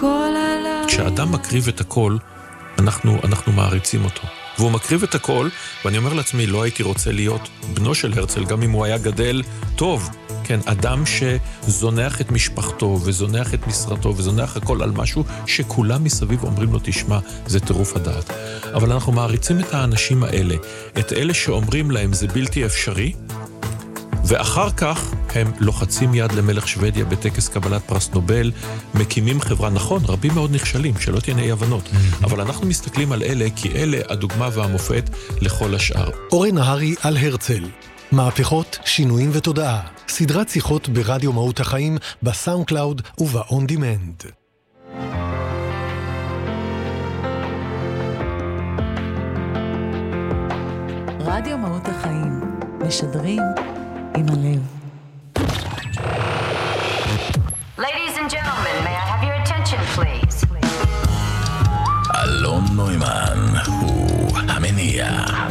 הכל עליי. כשאדם מקריב את הכל, אנחנו מעריצים אותו. והוא מקריב את הכל, ואני אומר לעצמי, לא הייתי רוצה להיות בנו של הרצל, גם אם הוא היה גדל טוב. כן, אדם שזונח את משפחתו, וזונח את משרתו, וזונח הכל על משהו שכולם מסביב אומרים לו, תשמע, זה טירוף הדעת. אבל אנחנו מעריצים את האנשים האלה, את אלה שאומרים להם, זה בלתי אפשרי, ואחר כך הם לוחצים יד למלך שוודיה בטקס קבלת פרס נובל, מקימים חברה, נכון, רבים מאוד נכשלים, שלא תהיינה אי הבנות, אבל אנחנו מסתכלים על אלה, כי אלה הדוגמה והמופת לכל השאר. אורן נהרי על הרצל, מהפכות, שינויים ותודעה, סדרת שיחות ברדיו מהות החיים, בסאונד קלאוד ובאון דימנד. רדיו מהות החיים, משדרים עם הלב. Ladies and gentlemen, may I have your attention, please? אלון נוימן הוא המניע.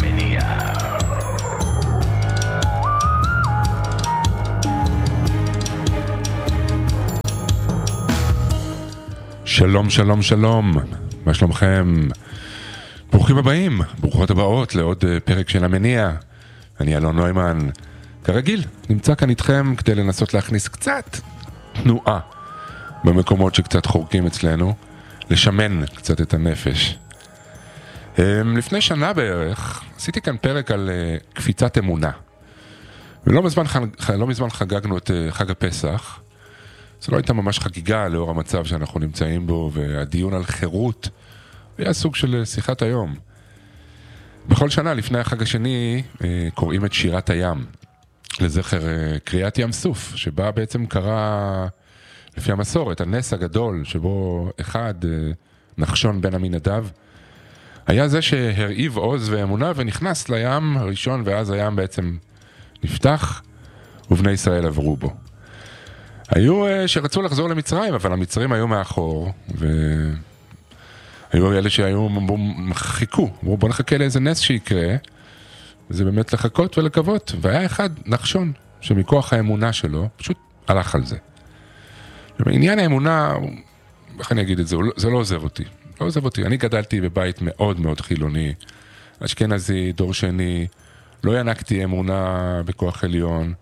שלום, שלום, שלום. מה שלומכם? ברוכים הבאים, ברוכות הבאות לעוד פרק של המניע. אני אלון נוימן. כרגיל, נמצא כאן איתכם כדי לנסות להכניס קצת תנועה במקומות שקצת חורקים אצלנו, לשמן קצת את הנפש. לפני שנה בערך עשיתי כאן פרק על קפיצת אמונה. ולא מזמן חגגנו את חג הפסח. זו לא הייתה ממש חגיגה לאור המצב שאנחנו נמצאים בו, והדיון על חירות היה סוג של שיחת היום. בכל שנה לפני החג השני קוראים את שירת הים, לזכר קריאת ים סוף, שבה בעצם קרה לפי המסורת הנס הגדול, שבו אחד, נחשון בן עמינדב, היה זה שהרעיב עוז ואמונה ונכנס לים הראשון, ואז הים בעצם נפתח ובני ישראל עברו בו. היו שרצו לחזור למצרים, אבל המצרים היו מאחור, והיו אלה שהיו חיכו, אמרו בוא נחכה לאיזה נס שיקרה, וזה באמת לחכות ולקוות. והיה אחד, נחשון, שמכוח האמונה שלו פשוט הלך על זה. עניין האמונה, איך אני אגיד את זה, זה לא עוזר אותי. לא עוזב אותי. אני גדלתי בבית מאוד מאוד חילוני, אשכנזי, דור שני, לא ינקתי אמונה בכוח עליון,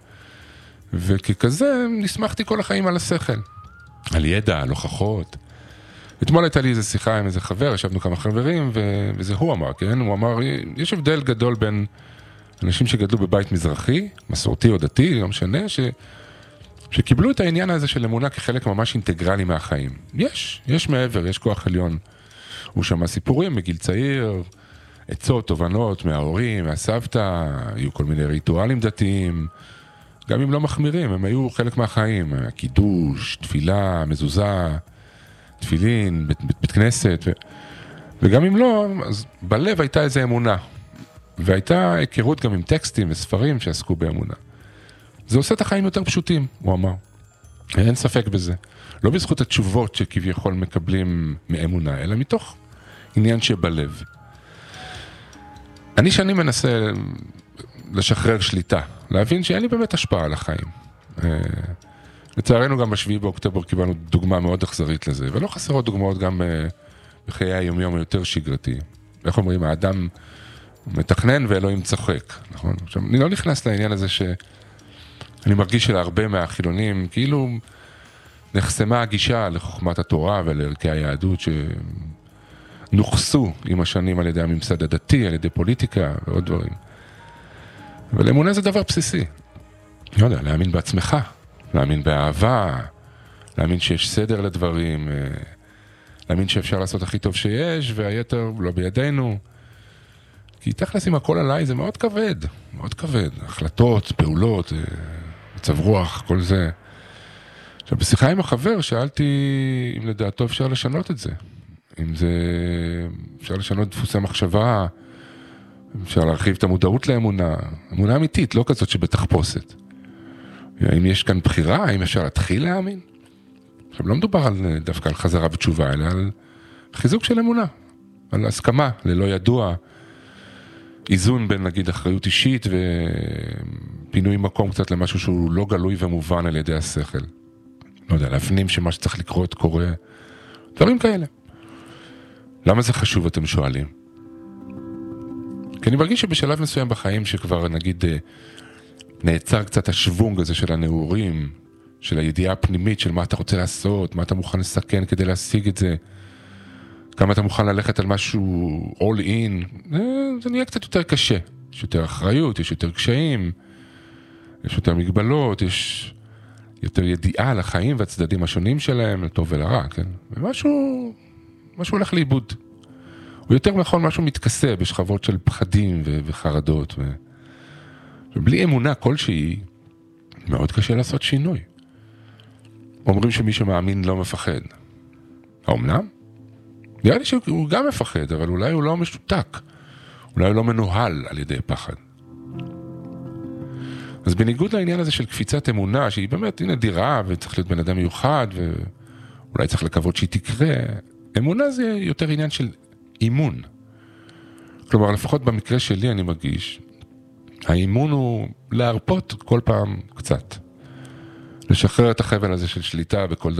וככזה נסמכתי כל החיים על השכל, על ידע, על הוכחות. אתמול הייתה לי איזו שיחה עם איזה חבר, ישבנו כמה חברים, וזה הוא אמר, כן? הוא אמר, יש הבדל גדול בין אנשים שגדלו בבית מזרחי, מסורתי או דתי, לא משנה, שקיבלו את העניין הזה של אמונה כחלק ממש אינטגרלי מהחיים. יש מעבר, יש כוח עליון. הוא שמע סיפורים מגיל צעיר, עצות, תובנות מההורים, מהסבתא, היו כל מיני ריטואלים דתיים, גם אם לא מחמירים, הם היו חלק מהחיים, קידוש, תפילה, מזוזה, תפילין, בית כנסת, וגם אם לא, אז בלב הייתה איזו אמונה, והייתה היכרות גם עם טקסטים וספרים שעסקו באמונה. זה עושה את החיים יותר פשוטים, הוא אמר. אין ספק בזה. לא בזכות התשובות שכביכול מקבלים מאמונה, אלא מתוך עניין שבלב. אני שאני מנסה לשחרר שליטה, להבין שאין לי באמת השפעה על החיים. לצערנו גם בשביעי באוקטובר קיבלנו דוגמה מאוד אכזרית לזה, ולא חסרות דוגמאות גם בחיי היומיום היותר שגרתי. איך אומרים, האדם מתכנן ואלוהים צוחק, נכון? עכשיו, אני לא נכנס לעניין הזה שאני מרגיש שלהרבה מהחילונים, כאילו נחסמה הגישה לחוכמת התורה ולערכי היהדות שנוחסו עם השנים על ידי הממסד הדתי, על ידי פוליטיקה ועוד דברים. אבל אמונה זה דבר בסיסי. לא יודע, להאמין בעצמך, להאמין באהבה, להאמין שיש סדר לדברים, להאמין שאפשר לעשות הכי טוב שיש, והיתר לא בידינו. כי תכלס עם הכל עליי זה מאוד כבד, מאוד כבד. החלטות, פעולות, מצב רוח, כל זה. עכשיו, בשיחה עם החבר שאלתי אם לדעתו אפשר לשנות את זה. אם זה אפשר לשנות דפוסי מחשבה, אפשר להרחיב את המודעות לאמונה, אמונה אמיתית, לא כזאת שבתחפושת. האם יש כאן בחירה, האם אפשר להתחיל להאמין? עכשיו, לא מדובר דווקא על חזרה בתשובה, אלא על חיזוק של אמונה, על הסכמה, ללא ידוע, איזון בין נגיד אחריות אישית ופינוי מקום קצת למשהו שהוא לא גלוי ומובן על ידי השכל. לא יודע, להפנים שמה שצריך לקרות קורה, דברים כאלה. למה זה חשוב, אתם שואלים? כי אני מרגיש שבשלב מסוים בחיים שכבר נגיד נעצר קצת השוונג הזה של הנעורים, של הידיעה הפנימית של מה אתה רוצה לעשות, מה אתה מוכן לסכן כדי להשיג את זה, כמה אתה מוכן ללכת על משהו all in, זה נהיה קצת יותר קשה. יש יותר אחריות, יש יותר קשיים, יש יותר מגבלות, יש יותר ידיעה על החיים והצדדים השונים שלהם, לטוב ולרע, כן? ומשהו הולך לאיבוד. הוא יותר נכון משהו מתכסה בשכבות של פחדים וחרדות. ובלי אמונה כלשהי, מאוד קשה לעשות שינוי. אומרים שמי שמאמין לא מפחד. האומנם? נראה לי שהוא גם מפחד, אבל אולי הוא לא משותק. אולי הוא לא מנוהל על ידי פחד. אז בניגוד לעניין הזה של קפיצת אמונה, שהיא באמת נדירה וצריך להיות בן אדם מיוחד, ואולי צריך לקוות שהיא תקרה, אמונה זה יותר עניין של אימון. כלומר, לפחות במקרה שלי אני מרגיש, האימון הוא להרפות כל פעם קצת. לשחרר את החבל הזה של שליטה בכל